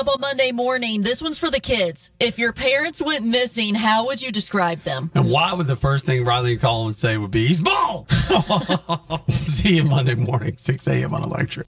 up on Monday morning. This one's for the kids. If your parents went missing, how would you describe them? And why would the first thing Riley call and say would be, he's bald? See you Monday morning, 6 a.m. on Electric.